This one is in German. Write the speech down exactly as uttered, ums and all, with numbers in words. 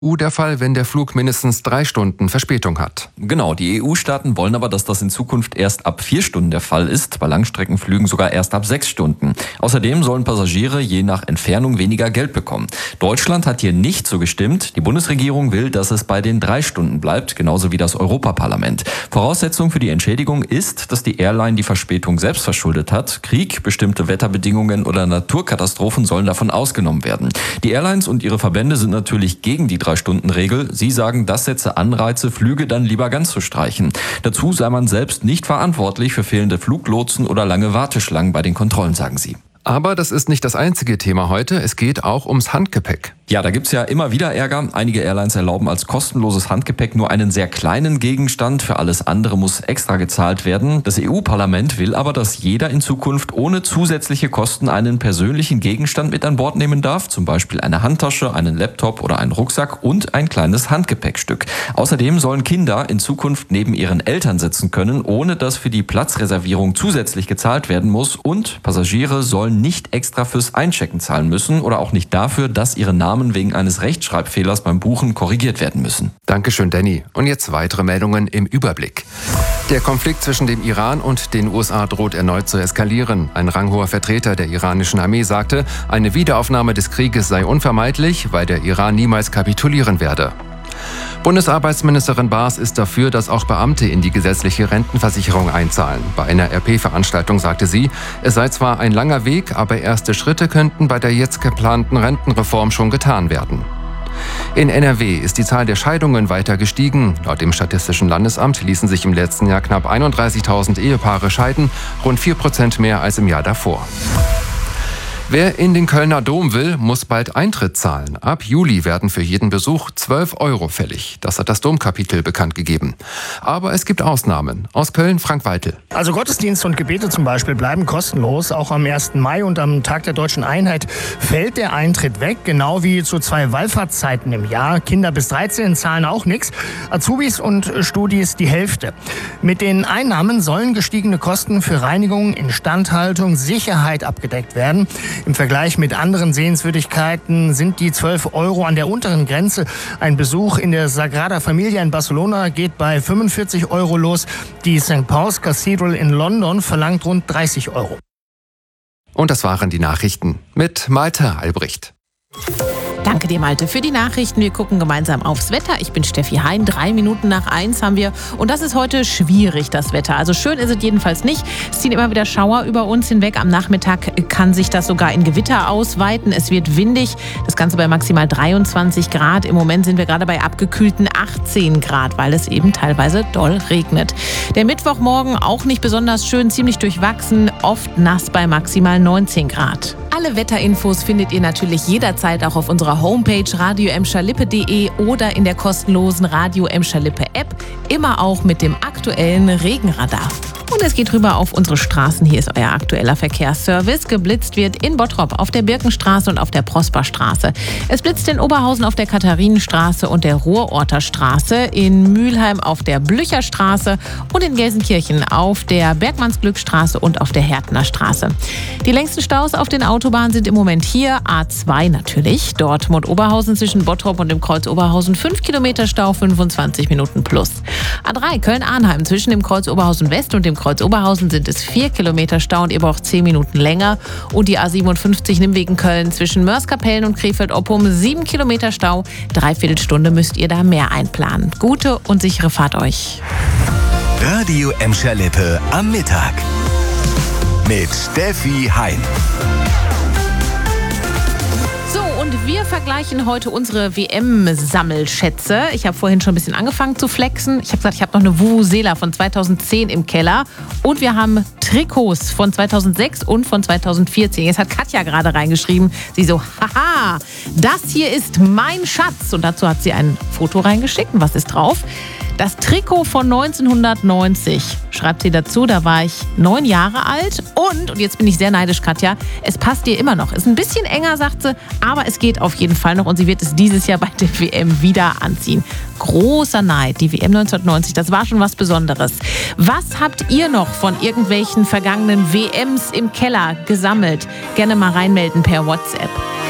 E U der Fall, wenn der Flug mindestens drei Stunden Verspätung hat. Genau, die E U-Staaten wollen aber, dass das in Zukunft erst ab vier Stunden der Fall ist, bei Langstreckenflügen sogar erst ab sechs Stunden. Außerdem sollen Passagiere je nach Entfernung weniger Geld bekommen. Deutschland hat hier nicht so gestimmt. Die Bundesregierung will, dass es bei den drei Stunden bleibt, genauso wie das Europaparlament. Voraussetzung für die Entschädigung ist, dass die Airline die Verspätung selbst verschuldet hat. Krieg, bestimmte Wetterbedingungen oder Naturkatastrophen sollen davon ausgenommen werden. Die Airlines und ihre Verbände sind natürlich gegen die Drei-Stunden-Regel. Sie sagen, das setze Anreize, Flüge dann lieber ganz zu streichen. Dazu sei man selbst nicht verantwortlich für fehlende Fluglotsen oder lange Warteschlangen bei den Kontrollen, sagen sie. Aber das ist nicht das einzige Thema heute. Es geht auch ums Handgepäck. Ja, da gibt's ja immer wieder Ärger. Einige Airlines erlauben als kostenloses Handgepäck nur einen sehr kleinen Gegenstand. Für alles andere muss extra gezahlt werden. Das E U-Parlament will aber, dass jeder in Zukunft ohne zusätzliche Kosten einen persönlichen Gegenstand mit an Bord nehmen darf. Zum Beispiel eine Handtasche, einen Laptop oder einen Rucksack und ein kleines Handgepäckstück. Außerdem sollen Kinder in Zukunft neben ihren Eltern sitzen können, ohne dass für die Platzreservierung zusätzlich gezahlt werden muss. Und Passagiere sollen nicht extra fürs Einchecken zahlen müssen oder auch nicht dafür, dass ihre Namen wegen eines Rechtschreibfehlers beim Buchen korrigiert werden müssen. Dankeschön, Danny. Und jetzt weitere Meldungen im Überblick. Der Konflikt zwischen dem Iran und den U S A droht erneut zu eskalieren. Ein ranghoher Vertreter der iranischen Armee sagte, eine Wiederaufnahme des Krieges sei unvermeidlich, weil der Iran niemals kapitulieren werde. Bundesarbeitsministerin Baas ist dafür, dass auch Beamte in die gesetzliche Rentenversicherung einzahlen. Bei einer R P-Veranstaltung sagte sie, es sei zwar ein langer Weg, aber erste Schritte könnten bei der jetzt geplanten Rentenreform schon getan werden. In N R W ist die Zahl der Scheidungen weiter gestiegen. Laut dem Statistischen Landesamt ließen sich im letzten Jahr knapp einunddreißigtausend Ehepaare scheiden, rund vier Prozent mehr als im Jahr davor. Wer in den Kölner Dom will, muss bald Eintritt zahlen. Ab Juli werden für jeden Besuch zwölf Euro fällig. Das hat das Domkapitel bekannt gegeben. Aber es gibt Ausnahmen. Aus Köln, Frank Weitel. Also Gottesdienste und Gebete zum Beispiel bleiben kostenlos. Auch am ersten Mai und am Tag der Deutschen Einheit fällt der Eintritt weg. Genau wie zu zwei Wallfahrtszeiten im Jahr. Kinder bis dreizehn zahlen auch nichts. Azubis und Studis die Hälfte. Mit den Einnahmen sollen gestiegene Kosten für Reinigung, Instandhaltung, Sicherheit abgedeckt werden. Im Vergleich mit anderen Sehenswürdigkeiten sind die zwölf Euro an der unteren Grenze. Ein Besuch in der Sagrada Familia in Barcelona geht bei fünfundvierzig Euro los. Die Sankt Paul's Cathedral in London verlangt rund dreißig Euro. Und das waren die Nachrichten mit Malte Albrecht. Danke dir, Malte, für die Nachrichten. Wir gucken gemeinsam aufs Wetter. Ich bin Steffi Hein. Drei Minuten nach eins haben wir. Und das ist heute schwierig, das Wetter. Also schön ist es jedenfalls nicht. Es ziehen immer wieder Schauer über uns hinweg. Am Nachmittag kann sich das sogar in Gewitter ausweiten. Es wird windig. Das Ganze bei maximal dreiundzwanzig Grad. Im Moment sind wir gerade bei abgekühlten achtzehn Grad, weil es eben teilweise doll regnet. Der Mittwochmorgen auch nicht besonders schön, ziemlich durchwachsen. Oft nass bei maximal neunzehn Grad. Alle Wetterinfos findet ihr natürlich jederzeit auch auf unserer Homepage radio emscher-lippe punkt de oder in der kostenlosen Radio Emscher-Lippe App, immer auch mit dem aktuellen Regenradar. Und es geht rüber auf unsere Straßen. Hier ist euer aktueller Verkehrsservice. Geblitzt wird in Bottrop auf der Birkenstraße und auf der Prosperstraße. Es blitzt in Oberhausen auf der Katharinenstraße und der Ruhrorter Straße, in Mülheim auf der Blücherstraße und in Gelsenkirchen auf der Bergmannsglückstraße und auf der Härtner Straße. Die längsten Staus auf den Autobahnen sind im Moment hier A zwei natürlich. Dortmund-Oberhausen zwischen Bottrop und dem Kreuz Oberhausen fünf Kilometer Stau, fünfundzwanzig Minuten plus. A drei Köln-Arnheim zwischen dem Kreuz Oberhausen West und dem Kreuz Oberhausen sind es vier Kilometer Stau und ihr braucht zehn Minuten länger. Und die A siebenundfünfzig Nimwegen-Köln zwischen Mörs-Kapellen und Krefeld-Oppum sieben Kilometer Stau. Dreiviertel Stunde müsst ihr da mehr einplanen. Gute und sichere Fahrt euch. Radio Emscher-Lippe am Mittag mit Steffi Hein. Und wir vergleichen heute unsere W M-Sammelschätze. Ich habe vorhin schon ein bisschen angefangen zu flexen. Ich habe gesagt, ich habe noch eine Vuvuzela von zweitausendzehn im Keller. Und wir haben Trikots von zweitausendsechs und von zweitausendvierzehn. Jetzt hat Katja gerade reingeschrieben. Sie so, haha, das hier ist mein Schatz. Und dazu hat sie ein Foto reingeschickt. Und was ist drauf? Das Trikot von neunzehnhundertneunzig, schreibt sie dazu, da war ich neun Jahre alt und, und jetzt bin ich sehr neidisch, Katja, es passt dir immer noch. Ist ein bisschen enger, sagt sie, aber es geht auf jeden Fall noch und sie wird es dieses Jahr bei der W M wieder anziehen. Großer Neid, die W M neunzehnhundertneunzig, das war schon was Besonderes. Was habt ihr noch von irgendwelchen vergangenen W Ms im Keller gesammelt? Gerne mal reinmelden per WhatsApp.